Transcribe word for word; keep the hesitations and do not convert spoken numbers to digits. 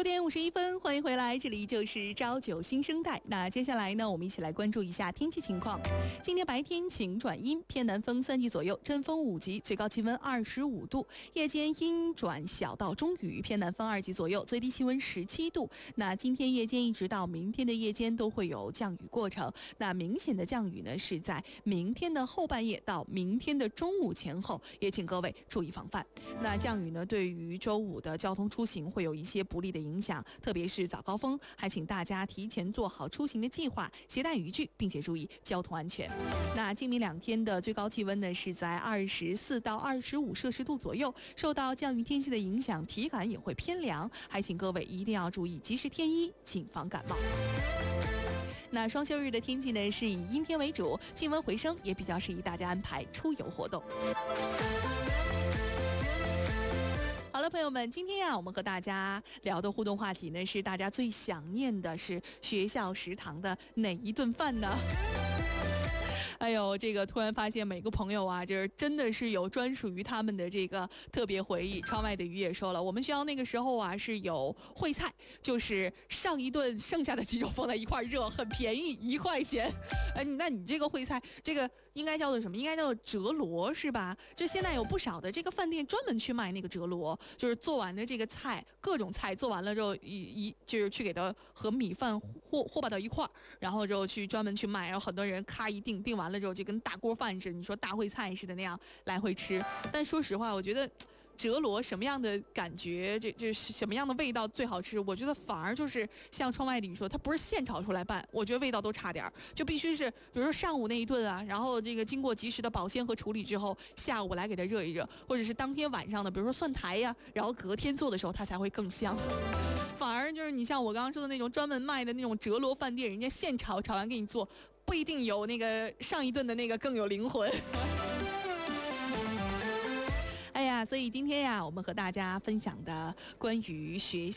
点五十一分，欢迎回来，这里就是朝九新生代。那接下来呢，我们一起来关注一下天气情况。今天白天晴转阴，偏南风三级左右，阵风五级，最高气温二十五度；夜间阴转小到中雨，偏南风二级左右，最低气温十七度。那今天夜间一直到明天的夜间都会有降雨过程。那明显的降雨呢，是在明天的后半夜到明天的中午前后，也请各位注意防范。那降雨呢，对于周五的交通出行会有一些不利的影响，特别是早高峰，还请大家提前做好出行的计划，携带雨具，并且注意交通安全。那今明两天的最高气温呢，是在二十四到二十五摄氏度左右，受到降雨天气的影响，体感也会偏凉，还请各位一定要注意及时添衣，谨防感冒。那双休日的天气呢，是以阴天为主，气温回升，也比较适宜大家安排出游活动。好了，朋友们，今天呀、啊，我们和大家聊的互动话题呢，是大家最想念的是学校食堂的哪一顿饭呢？哎呦，这个突然发现每个朋友啊，就是真的是有专属于他们的这个特别回忆。窗外的鱼也说了，我们学校那个时候啊是有烩菜，就是上一顿剩下的鸡肉放在一块热，很便宜，一块钱。哎，那你这个烩菜，这个应该叫做什么？应该叫做折罗是吧？这现在有不少的这个饭店专门去卖那个折罗，就是做完的这个菜，各种菜做完了之后，一一就是去给它和米饭和和把到一块儿，然后之后去专门去卖，然后很多人咔一订订完了之后就跟大锅饭似的，你说大烩菜似的那样来回吃。但说实话，我觉得折罗什么样的感觉，这这什么样的味道最好吃？我觉得反而就是像窗外的雨说，它不是现炒出来拌，我觉得味道都差点儿，就必须是比如说上午那一顿啊，然后这个经过及时的保鲜和处理之后，下午来给它热一热，或者是当天晚上的，比如说蒜苔呀，然后隔天做的时候它才会更香。反而就是你像我刚刚说的那种专门卖的那种折罗饭店，人家现炒，炒完给你做，不一定有那个上一顿的那个更有灵魂。哎呀，所以今天呀，我们和大家分享的关于学